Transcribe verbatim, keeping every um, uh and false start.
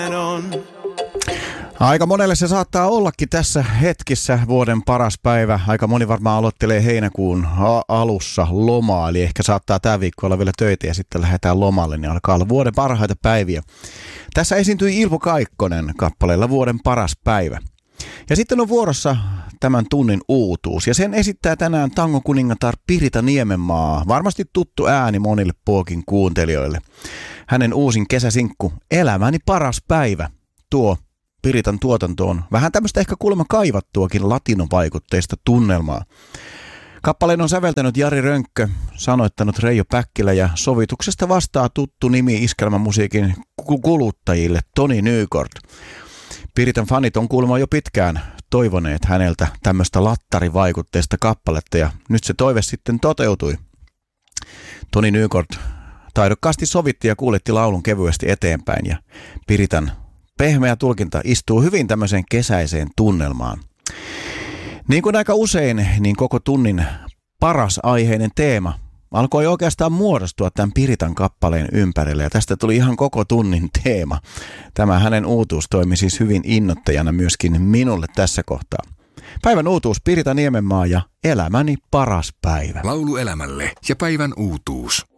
Aika monelle se saattaa ollakin tässä hetkissä vuoden paras päivä. Aika moni varmaan aloittelee heinäkuun alussa lomaa, eli ehkä saattaa tämä viikko olla vielä töitä ja sitten lähdetään lomalle, niin alkaa olla vuoden parhaita päiviä. Tässä esiintyi Ilpo Kaikkonen kappaleella vuoden paras päivä. Ja sitten on vuorossa tämän tunnin uutuus, ja sen esittää tänään tangon kuningatar Pirita Niemenmaa, varmasti tuttu ääni monille Pookin kuuntelijoille. Hänen uusin kesäsinkku Elämäni paras päivä tuo Piritan tuotantoon vähän tämmöistä ehkä kuulemma kaivattuakin latinovaikutteista tunnelmaa. Kappaleen on säveltänyt Jari Rönkkö, sanoittanut Reijo Päkkilä ja sovituksesta vastaa tuttu nimi iskelmämusiikin kuluttajille Toni Nykort. Piritan fanit on kuulemma jo pitkään toivoneet häneltä tämmöistä lattarivaikutteista kappaletta ja nyt se toive sitten toteutui. Toni Nykort taidokkaasti sovitti ja kuuletti laulun kevyesti eteenpäin ja Piritan pehmeä tulkinta istuu hyvin tämmöiseen kesäiseen tunnelmaan. Niin kuin aika usein, niin koko tunnin paras aiheinen teema alkoi oikeastaan muodostua tämän Piritan kappaleen ympärille ja tästä tuli ihan koko tunnin teema. Tämä hänen uutuus toimi siis hyvin innoittajana myöskin minulle tässä kohtaa. Päivän uutuus Pirita Niemenmaa ja Elämäni paras päivä. Laulu elämälle ja päivän uutuus.